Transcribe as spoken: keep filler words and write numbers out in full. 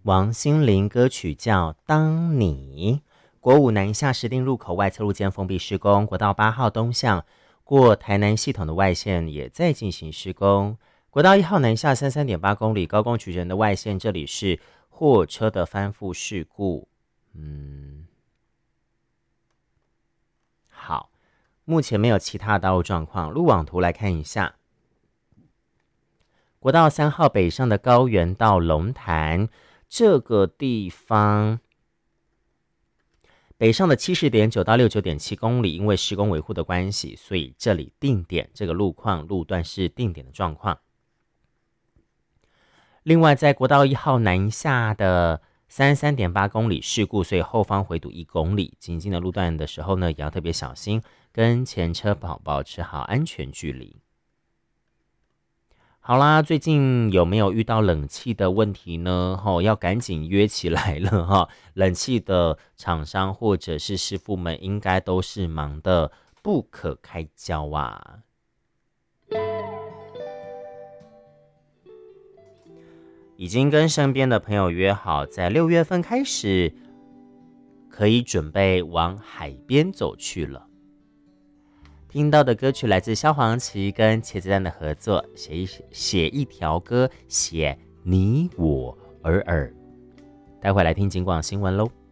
王心凌歌曲叫《当你》。国五南下石碇入口外侧路间封闭施工，国道八号东向过台南系统的外线也在进行施工。国道一号南下三三点八公里高工取人的外线，这里是货车的翻覆事故。嗯，好，目前没有其他的道路状况。路网图来看一下。国道三号北上的高原到龙潭这个地方，北上的 七十点九 到 六十九点七 公里，因为施工维护的关系，所以这里定点这个路况路段是定点的状况。另外在国道一号南下的 三十三点八 公里事故，所以后方回堵一公里，行进的路段的时候呢，也要特别小心，跟前车保保持好安全距离。好啦，最近有没有遇到冷气的问题呢？哦，要赶紧约起来了哈、哦！冷气的厂商或者是师傅们应该都是忙得不可开交啊。已经跟身边的朋友约好，在六月份开始可以准备往海边走去了。听到的歌曲来自萧煌奇跟茄子蛋的合作，写一写一条歌，写你我尔尔。待会来听警广新闻喽。